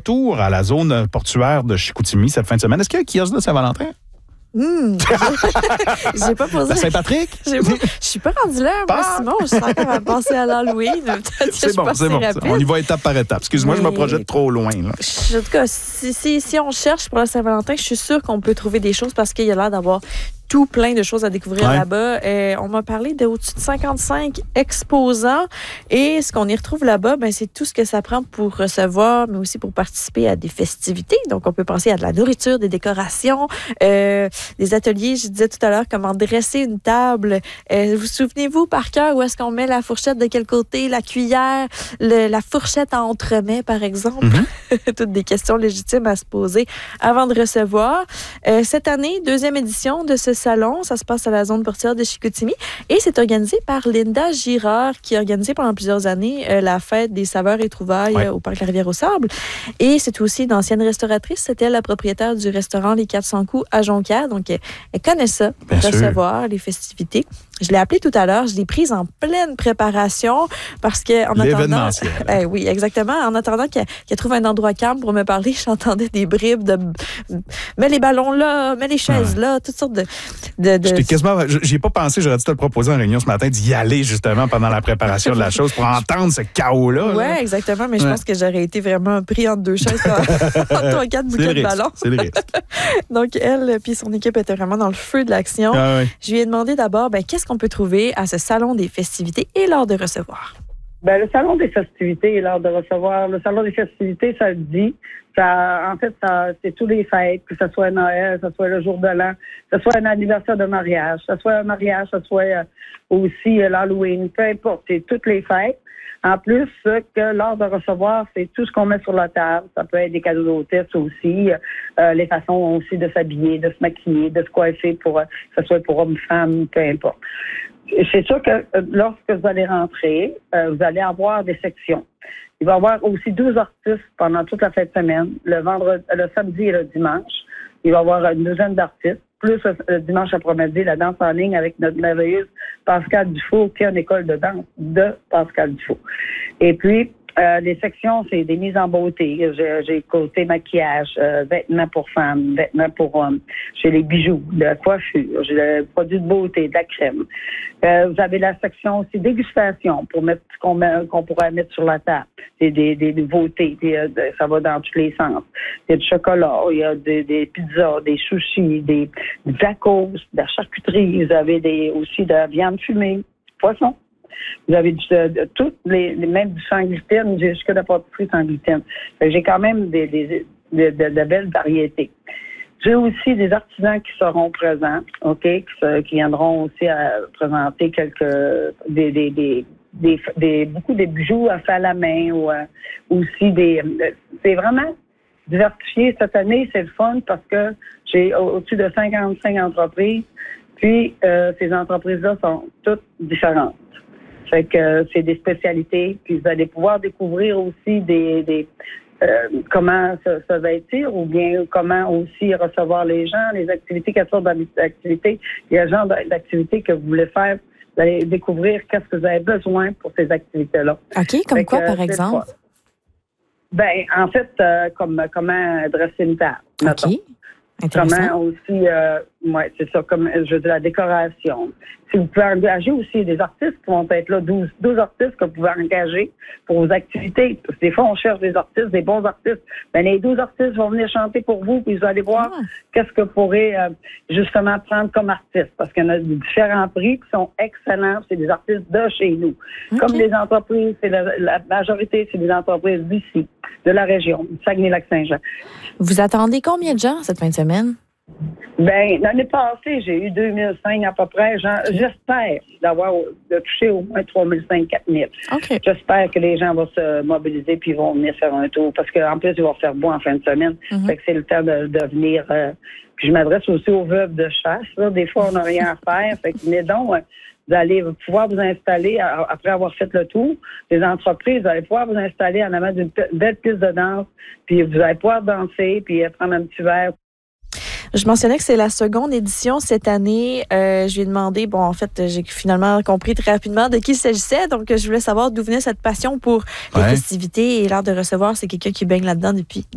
retour à la zone portuaire de Chicoutimi cette fin de semaine. Est-ce qu'il y a un kiosque de Saint-Valentin? J'ai pas posé. La Saint-Patrick? Je suis pas rendue là, moi, Simon. Je suis encore à penser à l'Halloween. C'est bon. Rapide. On y va étape par étape. Excuse-moi, Mais... je me projette trop loin. Là. En tout cas, si on cherche pour la Saint-Valentin, je suis sûre qu'on peut trouver des choses parce qu'il y a l'air d'avoir tout plein de choses à découvrir là-bas. On m'a parlé d'au-dessus de 55 exposants et ce qu'on y retrouve là-bas, c'est tout ce que ça prend pour recevoir, mais aussi pour participer à des festivités. Donc, on peut penser à de la nourriture, des décorations, des ateliers. Je disais tout à l'heure comment dresser une table. Vous souvenez-vous par cœur où est-ce qu'on met la fourchette de quel côté, la cuillère, la fourchette à entremets, par exemple? Toutes des questions légitimes à se poser avant de recevoir. Cette année, 2e édition de ce salon. Ça se passe à la zone portuaire de Chicoutimi et c'est organisé par Linda Girard qui a organisé pendant plusieurs années la fête des saveurs et trouvailles au Parc La Rivière-aux-Sables. Et c'est aussi une ancienne restauratrice. C'était elle la propriétaire du restaurant Les 400 coups à Jonquière. Donc, elle connaît ça pour recevoir les festivités. Je l'ai appelée tout à l'heure. Je l'ai prise en pleine préparation parce que en attendant... oui, exactement. En attendant qu'elle trouve un endroit calme pour me parler, j'entendais des bribes de... Mets les ballons là, mets les chaises là, toutes sortes de... J'y ai pas pensé, j'aurais dû te le proposer en réunion ce matin, d'y aller justement pendant la préparation de la chose pour entendre ce chaos-là. Oui, exactement, mais je pense que j'aurais été vraiment pris entre 2 chaises, entre 3-4 bouquets de ballons. C'est le risque. Donc, elle puis son équipe étaient vraiment dans le feu de l'action. Je lui ai demandé d'abord, qu'est-ce qu'on peut trouver à ce salon des festivités et l'art de recevoir? Le salon des festivités et l'art de recevoir. Le salon des festivités, ça le dit. C'est tous les fêtes, que ce soit Noël, que ce soit le jour de l'an, que ce soit un anniversaire de mariage, que ce soit un mariage, que ce soit aussi l'Halloween, peu importe, c'est toutes les fêtes. En plus, que l'art de recevoir, c'est tout ce qu'on met sur la table. Ça peut être des cadeaux d'hôtesse aussi, les façons aussi de s'habiller, de se maquiller, de se coiffer pour que ce soit pour hommes, femmes, peu importe. C'est sûr que lorsque vous allez rentrer, vous allez avoir des sections. Il va y avoir aussi 12 artistes pendant toute la fin de semaine, le samedi et le dimanche. Il va y avoir une douzaine d'artistes, plus le dimanche après-midi, la danse en ligne avec notre merveilleuse Pascal Dufault, qui est une école de danse de Pascal Dufault. Et puis, les sections, c'est des mises en beauté. J'ai côté maquillage, vêtements pour femmes, vêtements pour hommes. J'ai les bijoux, de la coiffure, j'ai les produits de beauté, de la crème. Vous avez la section aussi dégustation pour mettre ce qu'on pourrait mettre sur la table. C'est des nouveautés, ça va dans tous les sens. Il y a du chocolat, il y a des pizzas, des sushis, des tacos, de la charcuterie. Vous avez aussi de la viande fumée, poisson. Vous avez toutes même du sans gluten, j'ai jusqu'à la pâtisserie sans gluten. J'ai quand même de belles variétés. J'ai aussi des artisans qui seront présents, qui viendront aussi à présenter beaucoup de bijoux à faire à la main ou aussi c'est vraiment diversifié cette année, c'est le fun parce que j'ai au-dessus de 55 entreprises, puis ces entreprises-là sont toutes différentes. Fait que c'est des spécialités, puis vous allez pouvoir découvrir aussi comment se vêtir ou bien comment aussi recevoir les gens, les activités, quelles sortes d'activités. Il y a le genre d'activités que vous voulez faire, vous allez découvrir qu'est-ce que vous avez besoin pour ces activités-là. OK, comme quoi, par exemple? En fait, comment dresser une table. OK. Intéressant. Comment aussi, c'est ça, comme je veux dire, la décoration. Si vous pouvez engager aussi des artistes qui vont être là, 12 artistes que vous pouvez engager pour vos activités. Parce que des fois, on cherche des artistes, des bons artistes. Les 12 artistes vont venir chanter pour vous, puis vous allez voir qu'est-ce que vous pourrez justement prendre comme artiste. Parce qu'il y en a différents prix qui sont excellents. C'est des artistes de chez nous. Okay. Comme les entreprises, c'est la majorité, c'est des entreprises d'ici, de la région, du Saguenay-Lac-Saint-Jean. Vous attendez combien de gens cette fin de semaine? L'année passée, j'ai eu 2005 à peu près. J'espère de toucher au moins 3500-4000. Okay. J'espère que les gens vont se mobiliser puis vont venir faire un tour. Parce qu'en plus, ils vont faire beau en fin de semaine. Fait que c'est le temps de venir. Puis je m'adresse aussi aux veuves de chasse. Là. Des fois, on n'a rien à faire. Fait que venez donc. Vous allez pouvoir vous installer, après avoir fait le tour des entreprises, vous allez pouvoir vous installer en avant d'une belle piste de danse, puis vous allez pouvoir danser, puis prendre un petit verre. Je mentionnais que c'est la seconde édition cette année. Je lui ai demandé, j'ai finalement compris très rapidement de qui il s'agissait. Donc, je voulais savoir d'où venait cette passion pour les festivités et l'art de recevoir. C'est quelqu'un qui baigne là-dedans depuis